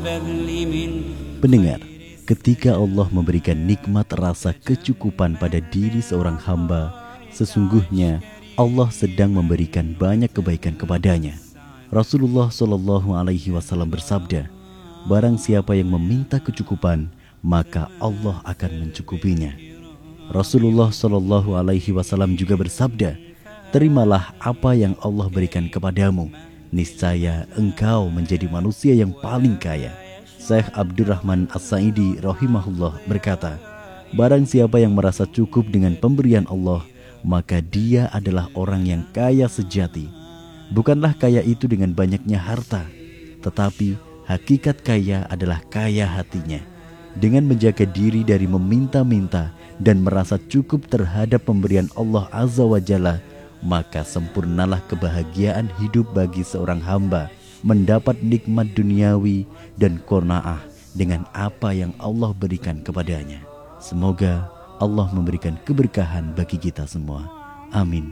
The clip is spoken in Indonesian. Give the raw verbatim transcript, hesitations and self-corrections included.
Pendengar, ketika Allah memberikan nikmat rasa kecukupan pada diri seorang hamba, sesungguhnya Allah sedang memberikan banyak kebaikan kepadanya. Rasulullah shallallahu alaihi wasallam bersabda, barang siapa yang meminta kecukupan, maka Allah akan mencukupinya. Rasulullah shallallahu alaihi wasallam juga bersabda, terimalah apa yang Allah berikan kepadamu, niscaya engkau menjadi manusia yang paling kaya. Syekh Abdurrahman As-Sa'idi rahimahullah berkata, barang siapa yang merasa cukup dengan pemberian Allah, maka dia adalah orang yang kaya sejati. Bukanlah kaya itu dengan banyaknya harta, tetapi hakikat kaya adalah kaya hatinya. Dengan menjaga diri dari meminta-minta dan merasa cukup terhadap pemberian Allah Azza wa Jalla, maka sempurnalah kebahagiaan hidup bagi seorang hamba, mendapat nikmat duniawi dan qanaah dengan apa yang Allah berikan kepadanya. Semoga Allah memberikan keberkahan bagi kita semua. Amin.